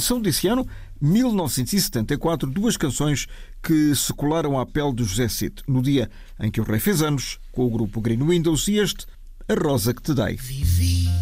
São desse ano, 1974, duas canções que se colaram à pele de José Cid, no dia em que o rei fez anos, com o grupo Green Windows, e este, A Rosa que Te Dei.